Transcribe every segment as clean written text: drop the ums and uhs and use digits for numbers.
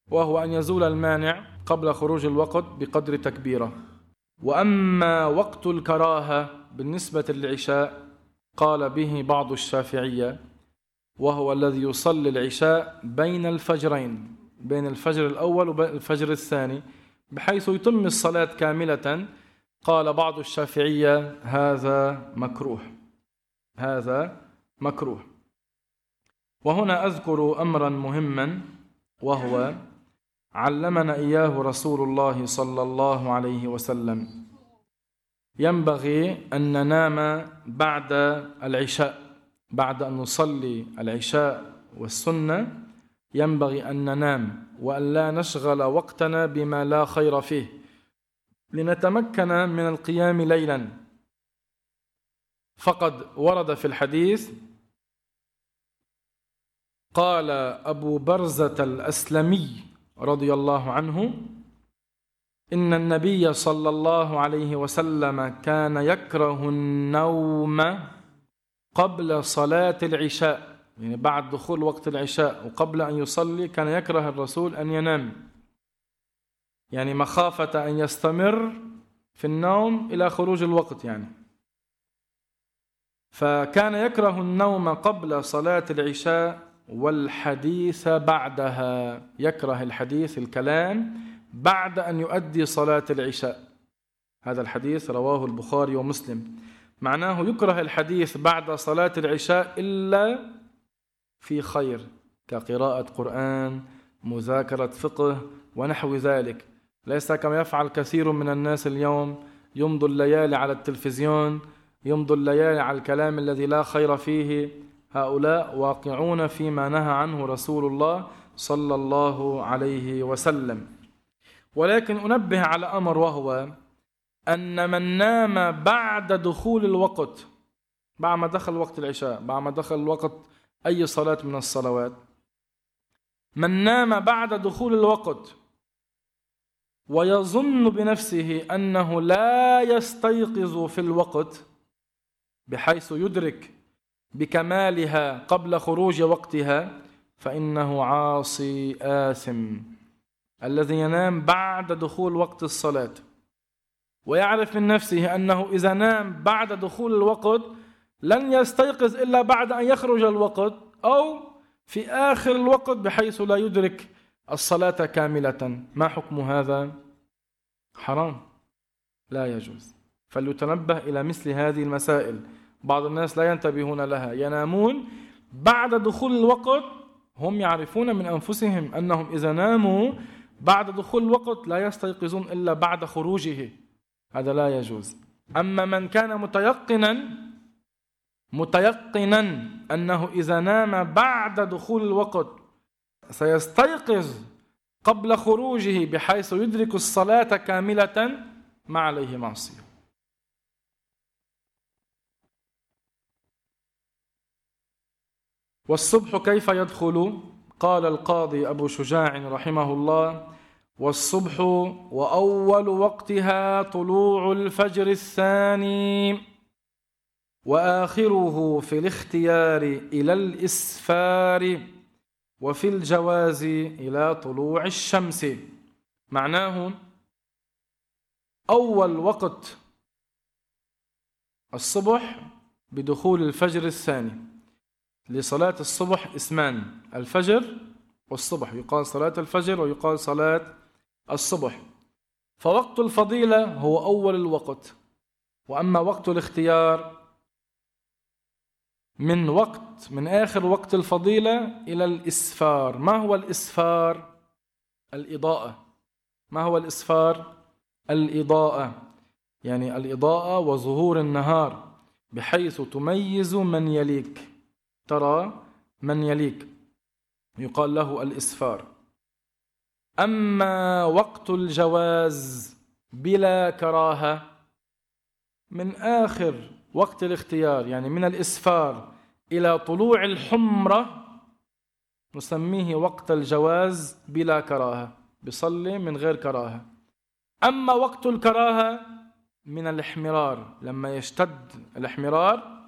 وهو أن يزول المانع قبل خروج الوقت بقدر تكبيره. وأما وقت الكراهة بالنسبة للعشاء قال به بعض الشافعية، وهو الذي يصلي العشاء بين الفجرين، بين الفجر الأول وبين الفجر الثاني، بحيث يتم الصلاة كاملة. قال بعض الشافعية هذا مكروه، هذا مكروه. وهنا أذكر أمرا مهما، وهو علمنا إياه رسول الله صلى الله عليه وسلم. ينبغي أن ننام بعد العشاء، بعد أن نصلي العشاء والسنة ينبغي أن ننام، وأن لا نشغل وقتنا بما لا خير فيه، لنتمكن من القيام ليلا. فقد ورد في الحديث، قال أبو برزة الأسلمي رضي الله عنه: إن النبي صلى الله عليه وسلم كان يكره النوم قبل صلاة العشاء، يعني بعد دخول وقت العشاء وقبل أن يصلي كان يكره الرسول أن ينام، يعني مخافة أن يستمر في النوم إلى خروج الوقت يعني. فكان يكره النوم قبل صلاة العشاء والحديث بعدها، يكره الحديث الكلام بعد أن يؤدي صلاة العشاء. هذا الحديث رواه البخاري ومسلم. معناه يكره الحديث بعد صلاة العشاء إلا في خير، كقراءة قرآن، مذاكرة فقه ونحو ذلك، ليس كما يفعل كثير من الناس اليوم، يمضوا الليالي على التلفزيون، يمضوا الليالي على الكلام الذي لا خير فيه. هؤلاء واقعون فيما نهى عنه رسول الله صلى الله عليه وسلم. ولكن أنبه على أمر، وهو أن من نام بعد دخول الوقت، بعد ما دخل وقت العشاء، بعد ما دخل وقت أي صلاة من الصلوات، من نام بعد دخول الوقت ويظن بنفسه أنه لا يستيقظ في الوقت بحيث يدرك بكمالها قبل خروج وقتها، فإنه عاصي آثم. الذي ينام بعد دخول وقت الصلاة ويعرف من نفسه أنه إذا نام بعد دخول الوقت لن يستيقظ إلا بعد أن يخرج الوقت أو في آخر الوقت بحيث لا يدرك الصلاة كاملة، ما حكم هذا؟ حرام، لا يجوز. فليتنبه إلى مثل هذه المسائل. بعض الناس لا ينتبهون لها، ينامون بعد دخول الوقت، هم يعرفون من أنفسهم أنهم إذا ناموا بعد دخول الوقت لا يستيقظون إلا بعد خروجه، هذا لا يجوز. أما من كان متيقنا أنه إذا نام بعد دخول الوقت سيستيقظ قبل خروجه بحيث يدرك الصلاة كاملة، ما عليه معصية. والصبح كيف يدخل؟ قال القاضي أبو شجاع رحمه الله: والصبح وأول وقتها طلوع الفجر الثاني، وآخره في الاختيار إلى الإسفار، وفي الجواز إلى طلوع الشمس. معناه أول وقت الصبح بدخول الفجر الثاني. لصلاة الصبح اسمان: الفجر والصبح، يقال صلاة الفجر ويقال صلاة الصبح. فوقت الفضيلة هو أول الوقت، وأما وقت الاختيار من آخر وقت الفضيلة إلى الإسفار. ما هو الإسفار؟ الإضاءة. ما هو الإسفار؟ الإضاءة، يعني الإضاءة وظهور النهار بحيث تميز من يليك، ترى من يليك، يقال له الإسفار. أما وقت الجواز بلا كراهة من آخر وقت الاختيار، يعني من الإسفار إلى طلوع الحمرة، نسميه وقت الجواز بلا كراهة، بصلي من غير كراهة. أما وقت الكراهة من الاحمرار، لما يشتد الاحمرار،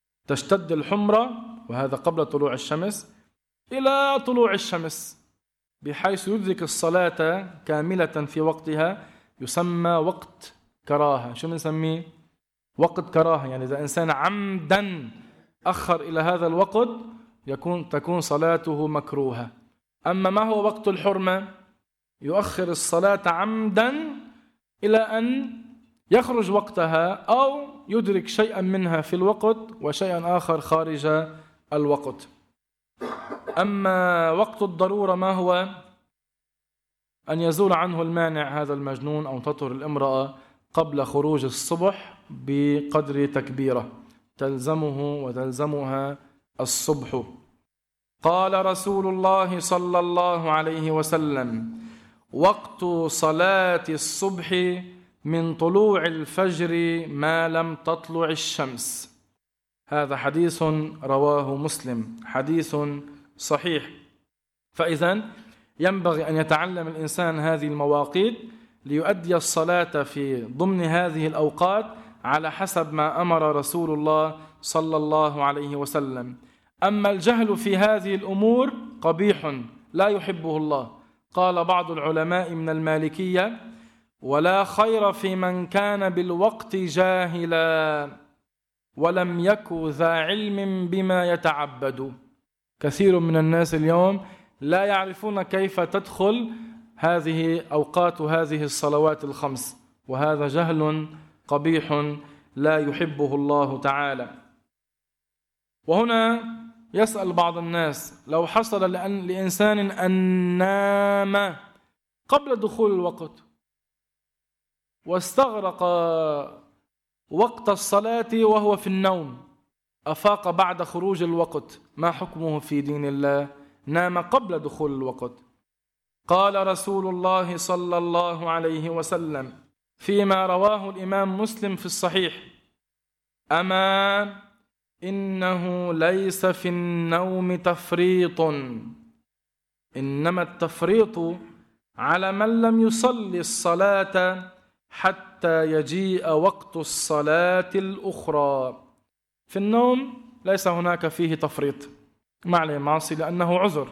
تشتد الحمرة، وهذا قبل طلوع الشمس، إلى طلوع الشمس، بحيث يدرك الصلاة كاملة في وقتها يسمى وقت كراهة. شو بنسميه؟ وقت كراهة. يعني إذا إنسان عمدا أخر إلى هذا الوقت تكون صلاته مكروهة. أما ما هو وقت الحرمة؟ يؤخر الصلاة عمدا إلى أن يخرج وقتها أو يدرك شيئا منها في الوقت وشيئا آخر خارج الوقت. أما وقت الضرورة ما هو؟ أن يزول عنه المانع، هذا المجنون، أو تطهر الامرأة قبل خروج الصبح بقدر تكبيرة تلزمه وتلزمها الصبح. قال رسول الله صلى الله عليه وسلم: وقت صلاة الصبح من طلوع الفجر ما لم تطلع الشمس. هذا حديث رواه مسلم، حديث صحيح. فإذن ينبغي أن يتعلم الإنسان هذه المواقيت ليؤدي الصلاة في ضمن هذه الأوقات على حسب ما أمر رسول الله صلى الله عليه وسلم. أما الجهل في هذه الأمور قبيح لا يحبه الله. قال بعض العلماء من المالكية: ولا خير في من كان بالوقت جاهلا ولم يكن ذا علم بما يتعبد. كثير من الناس اليوم لا يعرفون كيف تدخل هذه أوقات هذه الصلوات الخمس، وهذا جهل قبيح لا يحبه الله تعالى. وهنا يسأل بعض الناس: لو حصل لإنسان أن نام قبل دخول الوقت واستغرق وقت الصلاة وهو في النوم، أفاق بعد خروج الوقت، ما حكمه في دين الله؟ نام قبل دخول الوقت. قال رسول الله صلى الله عليه وسلم فيما رواه الإمام مسلم في الصحيح: أما إنه ليس في النوم تفريط، إنما التفريط على من لم يصلي الصلاة حتى يجيء وقت الصلاة الأخرى. في النوم ليس هناك فيه تفريط، ما عليه معصية لأنه عذر.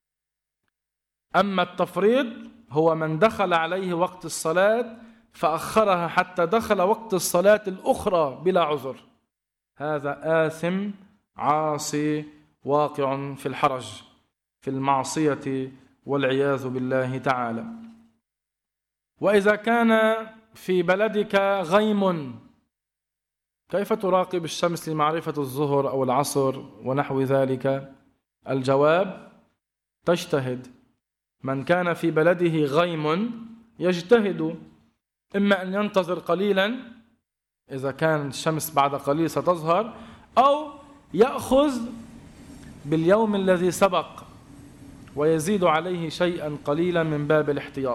أما التفريط هو من دخل عليه وقت الصلاة فأخرها حتى دخل وقت الصلاة الأخرى بلا عذر، هذا آثم عاصي واقع في الحرج في المعصية والعياذ بالله تعالى. وإذا كان في بلدك غيم، كيف تراقب الشمس لمعرفة الظهر أو العصر ونحو ذلك؟ الجواب: تجتهد. من كان في بلده غيم يجتهد، إما أن ينتظر قليلا إذا كان الشمس بعد قليل ستظهر، أو يأخذ باليوم الذي سبق ويزيد عليه شيئا قليلا من باب الاحتياط.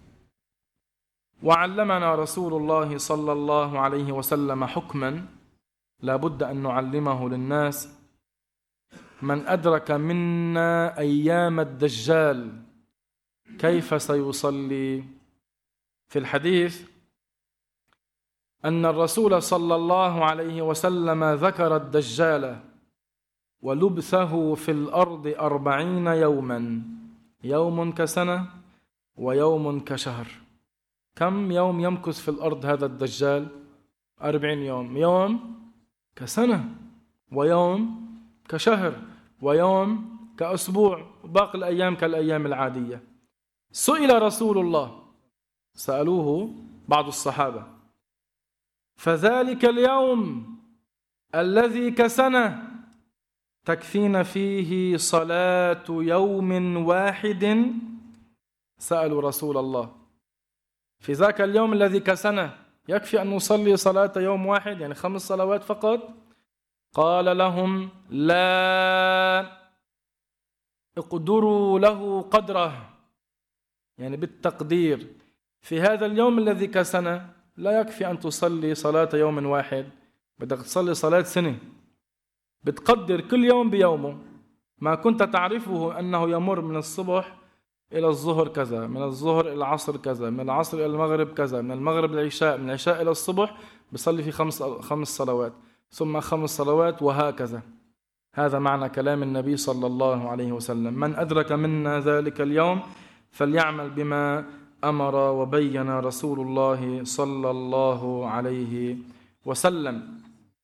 وعلمنا رسول الله صلى الله عليه وسلم حكما لا بد أن نعلمه للناس: من أدرك منا أيام الدجال كيف سيصلي؟ في الحديث أن الرسول صلى الله عليه وسلم ذكر الدجال ولبثه في الأرض 40 يوما، يوم كسنة ويوم كشهر. كم يوم يمكث في الأرض هذا الدجال؟ 40 يوم، يوم كسنة ويوم كشهر ويوم كأسبوع، وباقي الأيام كالأيام العادية. سئل رسول الله، سألوه بعض الصحابة: فذلك اليوم الذي كسنة تكفين فيه صلاة يوم واحد؟ سألوا رسول الله: في ذاك اليوم الذي كسنة يكفي أن نصلي صلاة يوم واحد، يعني 5 صلوات فقط؟ قال لهم: لا، اقدروا له قدره، يعني بالتقدير. في هذا اليوم الذي كسنة لا يكفي أن تصلي صلاة يوم واحد، بدك تصلي صلاة سنة، بتقدر كل يوم بيومه. ما كنت تعرفه أنه يمر من الصبح إلى الظهر كذا، من الظهر إلى العصر كذا، من العصر إلى المغرب كذا، من المغرب للعشاء، من العشاء إلى الصبح بصلي في 5 صلوات، ثم 5 صلوات، وهكذا. هذا معنى كلام النبي صلى الله عليه وسلم: من أدرك منا ذلك اليوم فليعمل بما أمر وبين رسول الله صلى الله عليه وسلم.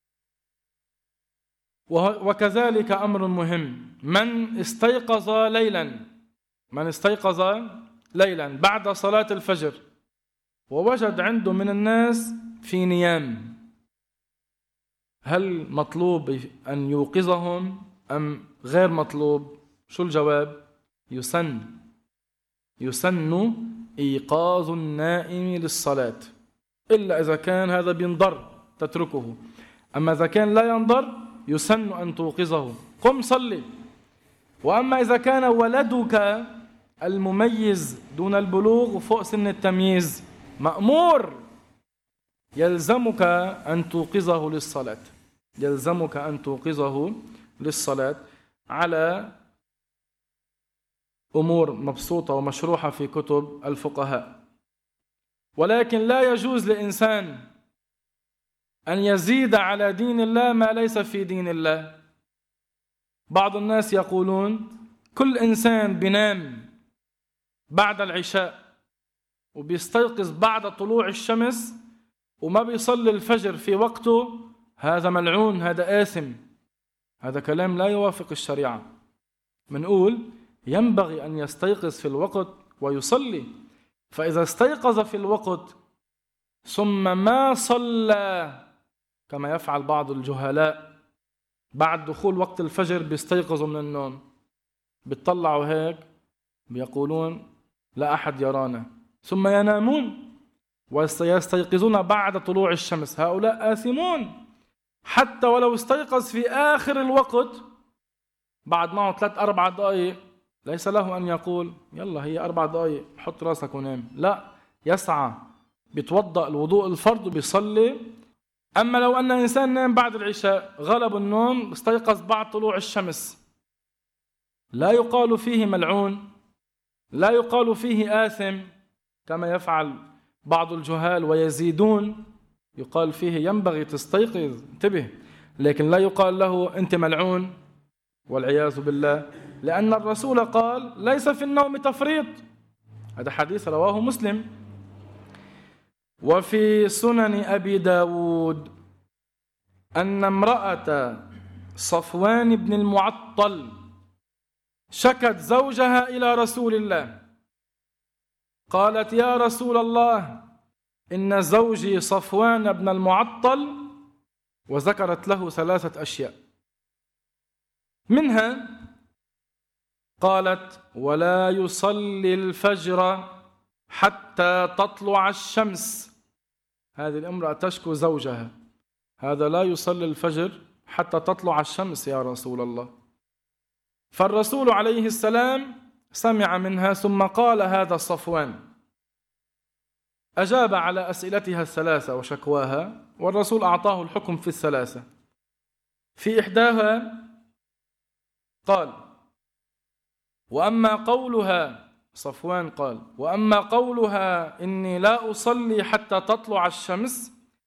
وكذلك أمر مهم: من استيقظ ليلا بعد صلاة الفجر ووجد عنده من الناس في نيام، هل مطلوب أن يوقظهم أم غير مطلوب؟ شو الجواب؟ يسن إيقاظ النائم للصلاة، إلا إذا كان هذا بينضر تتركه، أما إذا كان لا ينضر يسن أن توقظه: قم صلي. وأما إذا كان ولدك المميز دون البلوغ وفوق سن التمييز مأمور، يلزمك أن توقظه للصلاة على أمور مبسوطة ومشروحة في كتب الفقهاء. ولكن لا يجوز لإنسان أن يزيد على دين الله ما ليس في دين الله. بعض الناس يقولون كل إنسان بينام بعد العشاء وبيستيقظ بعد طلوع الشمس وما بيصلي الفجر في وقته، هذا ملعون، هذا آثم. هذا كلام لا يوافق الشريعة. منقول ينبغي أن يستيقظ في الوقت ويصلي. فإذا استيقظ في الوقت ثم ما صلى، كما يفعل بعض الجهلاء بعد دخول وقت الفجر بيستيقظوا من النوم، بيطلعوا هيك بيقولون لا أحد يرانا، ثم ينامون ويستيقظون بعد طلوع الشمس، هؤلاء آثمون. حتى ولو استيقظ في آخر الوقت بعد معه 3-4 دقائق، ليس له أن يقول يلا هي 4 دقائق حط راسك ونام، لا، يسعى بيتوضأ الوضوء الفرض وبيصلي. أما لو أن إنسان نام بعد العشاء، غلب النوم، استيقظ بعد طلوع الشمس، لا يقال فيه ملعون، لا يقال فيه آثم كما يفعل بعض الجهال ويزيدون، يقال فيه ينبغي تستيقظ، انتبه، لكن لا يقال له أنت ملعون والعياذ بالله، لأن الرسول قال ليس في النوم تفريط. هذا حديث رواه مسلم. وفي سنن أبي داود أن امرأة صفوان بن المعطل شكت زوجها إلى رسول الله، قالت: يا رسول الله، إن زوجي صفوان بن المعطل، وذكرت له 3 أشياء، منها قالت: ولا يصلي الفجر حتى تطلع الشمس. هذه الامرأة تشكو زوجها، هذا لا يصلي الفجر حتى تطلع الشمس يا رسول الله. فالرسول عليه السلام سمع منها ثم قال هذا صفوان، أجاب على أسئلتها 3 وشكواها، والرسول أعطاه الحكم في 3. في إحداها قال: وأما قولها، صفوان قال: وأما قولها إني لا أصلي حتى تطلع الشمس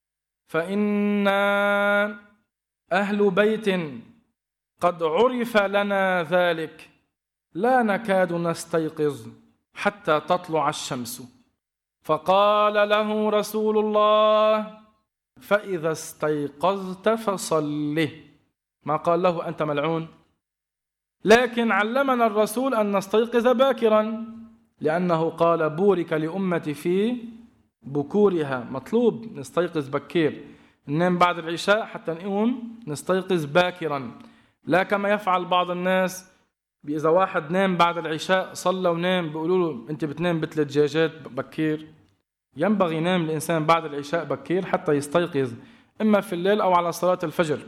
فإنا أهل بيت قد عرف لنا ذلك، لا نكاد نستيقظ حتى تطلع الشمس. فقال له رسول الله: فإذا استيقظت فصله. ما قال له أنت ملعون، لكن علمنا الرسول أن نستيقظ باكرا، لأنه قال: بورك لأمتي في بكورها. مطلوب نستيقظ بكير، ننام بعد العشاء حتى نقوم نستيقظ باكرا، لا كما يفعل بعض الناس. إذا واحد نام بعد العشاء صلى ونام بيقولوا له أنت بتنام ب3 دجاجات بكير. ينبغي ينام الإنسان بعد العشاء بكير حتى يستيقظ إما في الليل أو على صلاة الفجر.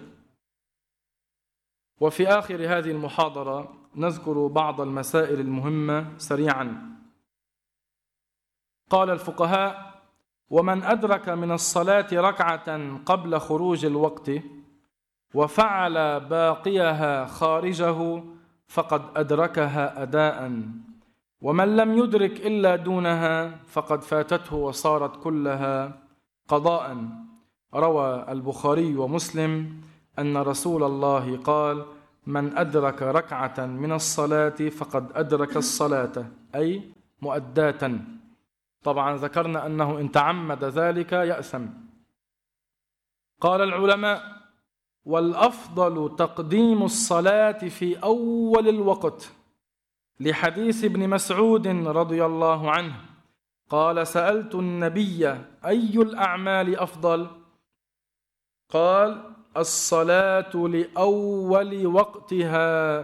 وفي آخر هذه المحاضرة نذكر بعض المسائل المهمة سريعا. قال الفقهاء: ومن أدرك من الصلاة ركعة قبل خروج الوقت وفعل باقيها خارجه فقد أدركها أداء، ومن لم يدرك إلا دونها فقد فاتته وصارت كلها قضاء. روى البخاري ومسلم أن رسول الله قال: من أدرك ركعة من الصلاة فقد أدرك الصلاة، أي مؤداة. طبعا ذكرنا أنه إن تعمد ذلك يأثم. قال العلماء: والأفضل تقديم الصلاة في أول الوقت، لحديث ابن مسعود رضي الله عنه قال: سألت النبي أي الأعمال أفضل؟ قال: الصلاة لأول وقتها.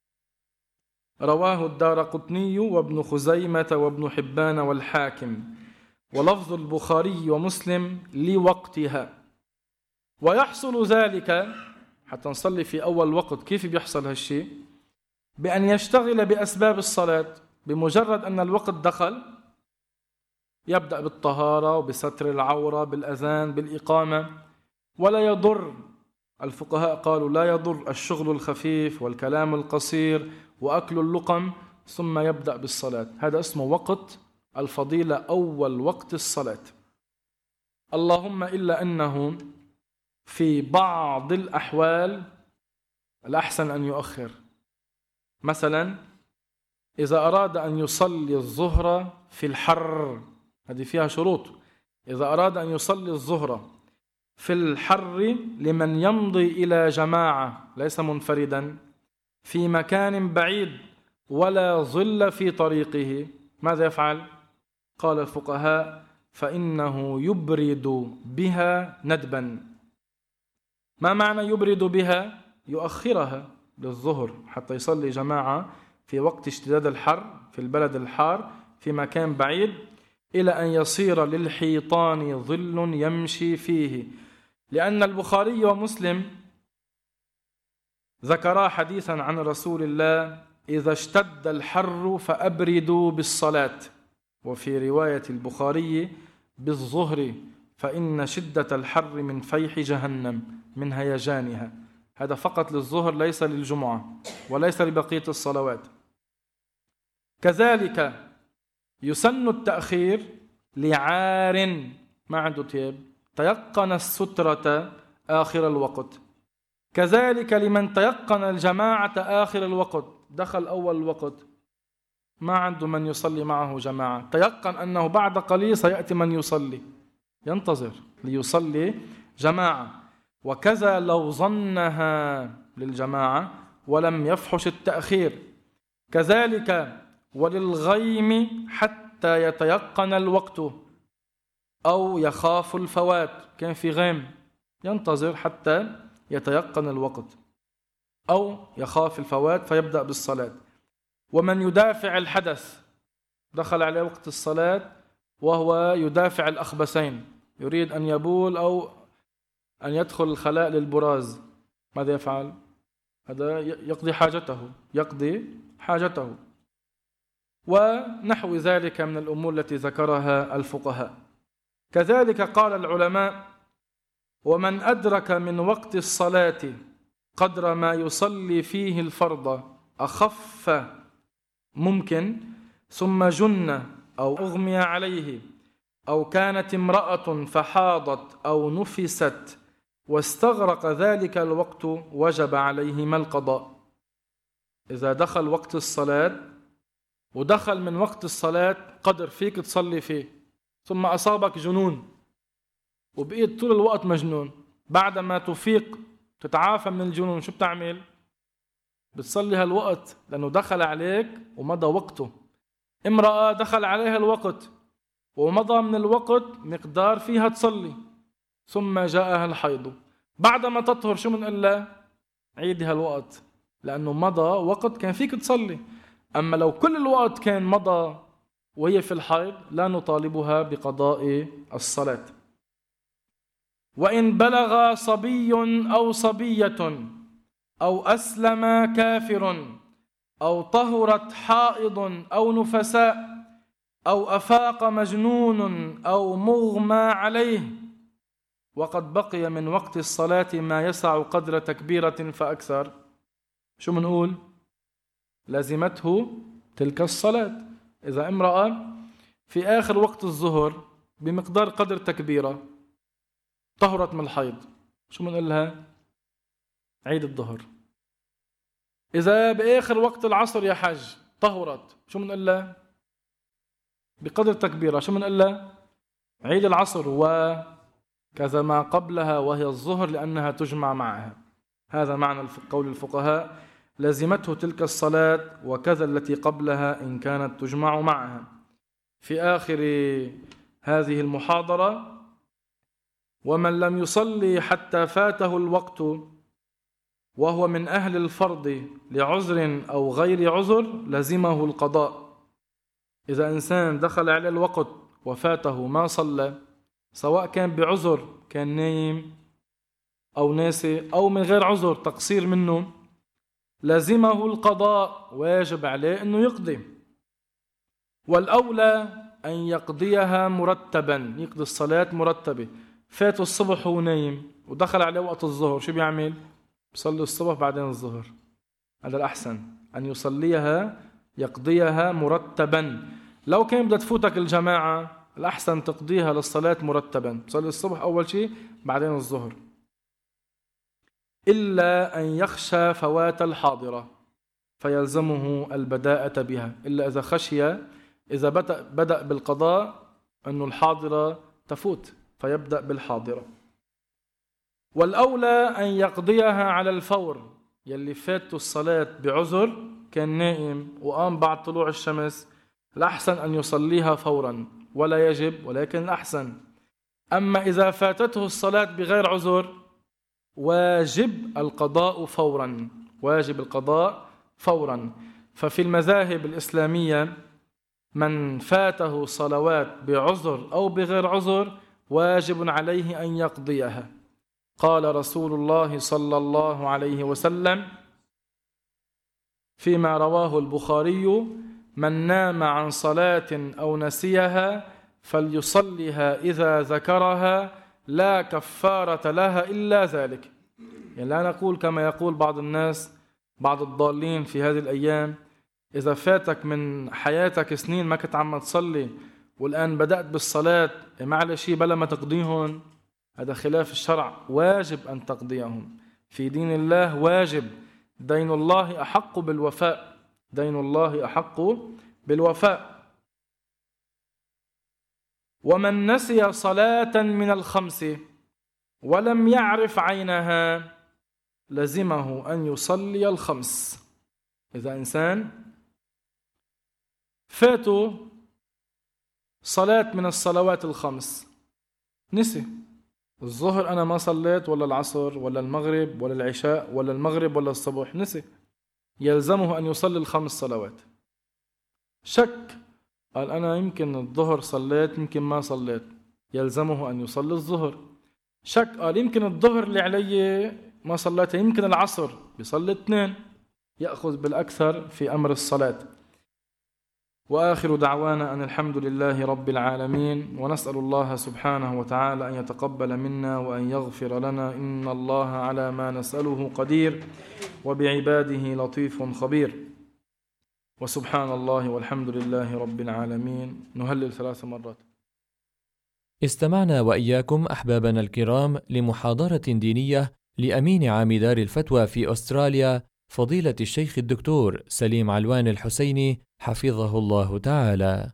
رواه الدارقطني وابن خزيمة وابن حبان والحاكم، ولفظ البخاري ومسلم لوقتها. ويحصل ذلك حتى نصلي في أول وقت. كيف بيحصل هالشيء؟ بأن يشتغل بأسباب الصلاة. بمجرد أن الوقت دخل يبدأ بالطهارة وبستر العورة، بالأذان، بالإقامة. ولا يضر، الفقهاء قالوا لا يضر الشغل الخفيف والكلام القصير وأكل اللقم، ثم يبدأ بالصلاة. هذا اسمه وقت الفضيلة، أول وقت الصلاة. اللهم إلا أنه في بعض الأحوال الأحسن أن يؤخر. مثلا إذا أراد أن يصلي الظهر في الحر، هذه فيها شروط. إذا أراد أن يصلي الظهر في الحر لمن يمضي إلى جماعة ليس منفردا في مكان بعيد ولا ظل في طريقه، ماذا يفعل؟ قال الفقهاء: فإنه يبرد بها ندبا. ما معنى يبرد بها؟ يؤخرها للظهر حتى يصلي جماعة في وقت اشتداد الحر في البلد الحار في مكان بعيد، إلى أن يصير للحيطان ظل يمشي فيه. لأن البخاري ومسلم ذكرا حديثا عن رسول الله: إذا اشتد الحر فأبردوا بالصلاة. وفي رواية البخاري: بالظهر، فإن شدة الحر من فيح جهنم، من هيجانها. هذا فقط للظهر، ليس للجمعة وليس لبقية الصلوات. كذلك يسن التأخير لعار ما عنده ثياب تيقن السترة آخر الوقت. كذلك لمن تيقن الجماعة آخر الوقت، دخل أول الوقت ما عنده من يصلي معه جماعة، تيقن أنه بعد قليل سيأتي من يصلي، ينتظر ليصلي جماعة. وكذا لو ظنها للجماعة ولم يفحش التأخير. كذلك وللغيم حتى يتيقن الوقت أو يخاف الفوات، كان في غيم ينتظر حتى يتيقن الوقت أو يخاف الفوات فيبدأ بالصلاة. ومن يدافع الحدث، دخل عليه وقت الصلاة وهو يدافع الأخبثين، يريد أن يبول أو أن يدخل الخلاء للبراز، ماذا يفعل؟ هذا يقضي حاجته ونحو ذلك من الأمور التي ذكرها الفقهاء. كذلك قال العلماء: ومن أدرك من وقت الصلاة قدر ما يصلي فيه الفرض أخف ممكن، ثم جن أو أغمي عليه، أو كانت امرأة فحاضت أو نفست واستغرق ذلك الوقت، وجب عليهما القضاء. إذا دخل وقت الصلاة ودخل من وقت الصلاة قدر فيك تصلي فيه، ثم أصابك جنون وبقيت طول الوقت مجنون، بعد ما تفيق تتعافى من الجنون شو بتعمل؟ بتصلي هالوقت لأنه دخل عليك ومضى وقته. امرأة دخل عليها الوقت ومضى من الوقت مقدار فيها تصلي، ثم جاءها الحيض، بعد ما تطهر شو من إلا عيدها الوقت، لأنه مضى وقت كان فيك تصلي. أما لو كل الوقت كان مضى وهي في الحيض لا نطالبها بقضاء الصلاة. وإن بلغ صبي أو صبية أو أسلم كافر أو طهرت حائض أو نفساء أو أفاق مجنون أو مغمى عليه وقد بقي من وقت الصلاة ما يسع قدر تكبيرة فأكثر، شو منقول؟ لازمته تلك الصلاة. إذا امرأة في آخر وقت الظهر بمقدار قدر تكبيرة طهرت من الحيض، شو منقول لها؟ عيد الظهر. إذا بآخر وقت العصر يا حج طهرت، شو منقول لها؟ بقدر تكبيرها شو منقول لها؟ عيد العصر وكذا ما قبلها وهي الظهر لأنها تجمع معها. هذا معنى قول الفقهاء: لزمته تلك الصلاة وكذا التي قبلها إن كانت تجمع معها. في آخر هذه المحاضرة: ومن لم يصلي حتى فاته الوقت وهو من أهل الفرض لعذر أو غير عذر لزمه القضاء. إذا إنسان دخل على الوقت وفاته ما صلى، سواء كان بعذر، كان نايم أو ناسي، أو من غير عذر تقصير منه، لزمه القضاء، واجب عليه أنه يقضي. والأولى أن يقضيها مرتبا، يقضي الصلاة مرتبة. فاته الصبح وهو نايم ودخل عليه وقت الظهر، شو بيعمل؟ بيصلي الصبح بعدين الظهر. هذا الأحسن، أن يصليها يقضيها مرتبا. لو كان بدها تفوتك الجماعة الأحسن تقضيها للصلاة مرتبا، تصلي الصبح أول شيء بعدين الظهر. إلا أن يخشى فوات الحاضرة فيلزمه البداءة بها، إلا إذا خشي، إذا بدأ بالقضاء أنه الحاضرة تفوت فيبدأ بالحاضرة. والأولى أن يقضيها على الفور، يلي فاته الصلاة بعذر، كان نائم وقام بعد طلوع الشمس، الأحسن أن يصليها فورا، ولا يجب ولكن الأحسن. أما إذا فاتته الصلاة بغير عذر واجب القضاء فورا، واجب القضاء فورا. ففي المذاهب الإسلامية من فاته صلوات بعذر أو بغير عذر واجب عليه أن يقضيها. قال رسول الله صلى الله عليه وسلم فيما رواه البخاري: من نام عن صلاة أو نسيها فليصلها إذا ذكرها لا كفارة لها إلا ذلك. يعني لا نقول كما يقول بعض الناس، بعض الضالين في هذه الأيام: إذا فاتك من حياتك سنين ما كنت عم تصلي والآن بدأت بالصلاة، معلش بلا ما تقضيهم. هذا خلاف الشرع، واجب أن تقضيهم في دين الله، واجب. دين الله أحق بالوفاء، دين الله أحق بالوفاء. ومن نسي صلاة من الخمس ولم يعرف عينها لزمه أن يصلي الخمس. إذا إنسان فاته صلاة من الصلوات الخمس، نسي الظهر أنا ما صليت، ولا العصر، ولا المغرب، ولا العشاء، ولا المغرب، ولا الصبح، نسي، يلزمه أن يصلي الخمس صلوات. شك، قال أنا يمكن الظهر صليت يمكن ما صليت، يلزمه أن يصلي الظهر. شك، قال يمكن الظهر اللي علي ما صليتها، يمكن العصر، بيصلي اثنين، يأخذ بالأكثر في أمر الصلاة. وآخر دعوانا أن الحمد لله رب العالمين، ونسأل الله سبحانه وتعالى أن يتقبل منا وأن يغفر لنا، إن الله على ما نسأله قدير وبعباده لطيف خبير. وسبحان الله والحمد لله رب العالمين. نهلل 3 مرات. استمعنا وإياكم أحبابنا الكرام لمحاضرة دينية لأمين عام دار الفتوى في أستراليا فضيلة الشيخ الدكتور سليم علوان الحسيني حفظه الله تعالى.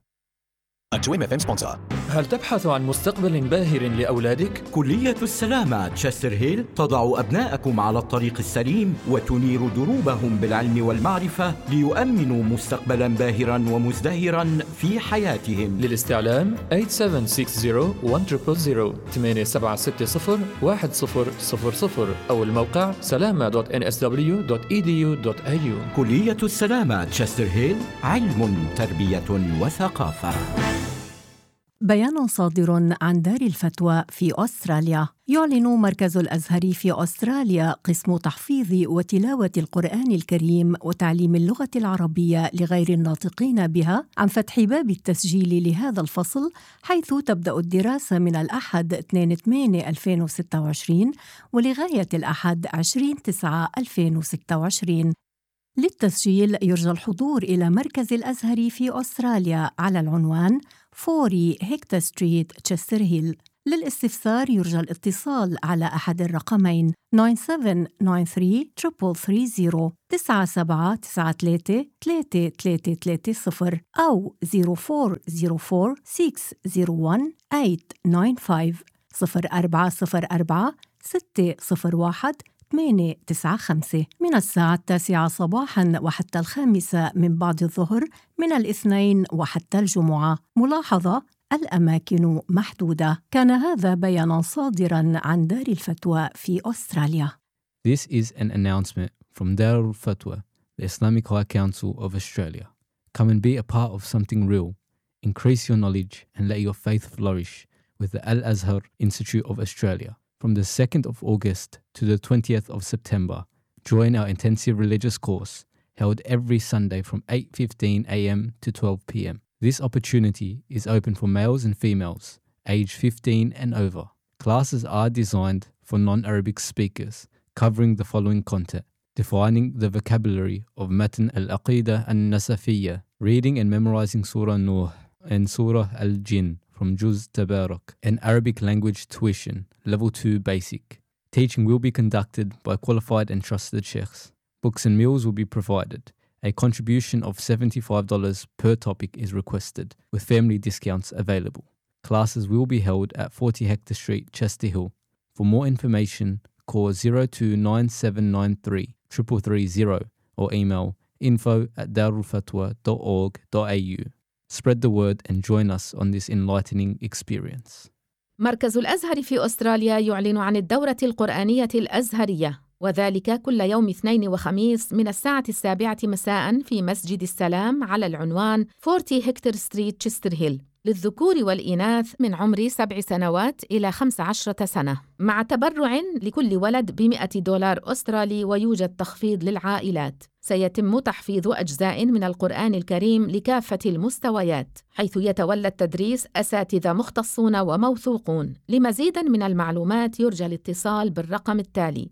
هل تبحث عن مستقبل باهر لأولادك؟ كلية السلامة تشستر هيل تضع أبناءكم على الطريق السليم وتنير دروبهم بالعلم والمعرفة ليؤمنوا مستقبلا باهرا ومزدهرا في حياتهم. للاستعلام 8760-1000 8760-1000 أو الموقع salama.nsw.edu.au. كلية السلامة تشستر هيل، علم، تربية وثقافة. بيان صادر عن دار الفتوى في أستراليا. يعلن مركز الأزهر في أستراليا قسم تحفيظ وتلاوة القرآن الكريم وتعليم اللغة العربية لغير الناطقين بها عن فتح باب التسجيل لهذا الفصل، حيث تبدأ الدراسة من الأحد 2/8/2026 ولغاية الأحد 20/9/2026. للتسجيل يرجى الحضور إلى مركز الأزهر في أستراليا على العنوان 40 هيكتور ستريت تشستر هيل. للاستفسار يرجى الاتصال على أحد الرقمين 9793-330 9793-333-3330 أو 0404-601-895 0404-601-895 من الساعة 9 صباحاً وحتى 5 من بعد الظهر من الاثنين وحتى الجمعة. ملاحظة: الأماكن محدودة. كان هذا بياناً صادراً عن دار الفتوى في أستراليا. This is an announcement from Dar al-Fatwa, the Islamic High Council of Australia. Come and be a part of something real. Increase your knowledge and let your faith flourish with the Al-Azhar Institute of Australia. From the 2nd of August to the 20th of September, join our intensive religious course held every Sunday from 8:15 a.m. to 12 p.m. This opportunity is open for males and females, aged 15 and over. Classes are designed for non-Arabic speakers, covering the following content: defining the vocabulary of Matan al-Aqidah al-Nasafiyya, reading and memorizing Surah Nuh and Surah al-Jinn from Juz Tabarak, and Arabic language tuition, level 2 basic. Teaching will be conducted by qualified and trusted sheikhs. Books and meals will be provided. A contribution of $75 per topic is requested, with family discounts available. Classes will be held at 40 Hector Street, Chester Hill. For more information, call 029793 330 or email info@darulfatwa.org.au. Spread the word and join us on this enlightening experience. مركز الأزهر في أستراليا يعلن عن الدورة القرآنية الأزهرية، وذلك كل يوم اثنين وخميس من الساعة 7 مساء في مسجد السلام على العنوان 40 هكتور ستريت تشستر هيل، للذكور والإناث من عمر 7 سنوات إلى 15 سنة، مع تبرع لكل ولد $100 أسترالي، ويوجد تخفيض للعائلات. سيتم تحفيظ أجزاء من القرآن الكريم لكافة المستويات، حيث يتولى التدريس أساتذة مختصون وموثوقون. لمزيد من المعلومات يرجى الاتصال بالرقم التالي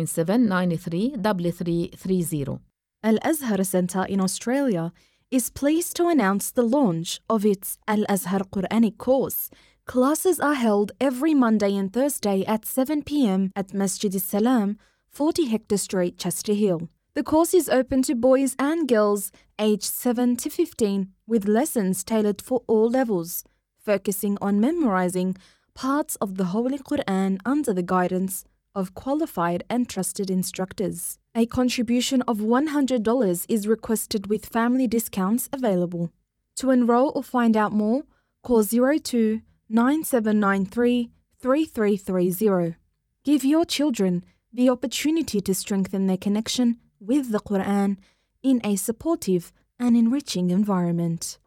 9793-3330. Al-Azhar Centre in Australia is pleased to announce the launch of its Al-Azhar Quranic course. Classes are held every Monday and Thursday at 7 p.m. at Masjid al-Salam, 40 Hector Street, Chester Hill. The course is open to boys and girls aged 7 to 15, with lessons tailored for all levels, focusing on memorizing parts of the Holy Quran under the guidance of qualified and trusted instructors. A contribution of $100 is requested with family discounts available. To enroll or find out more, call 029793 3330. Give your children the opportunity to strengthen their connection with the Quran in a supportive and enriching environment.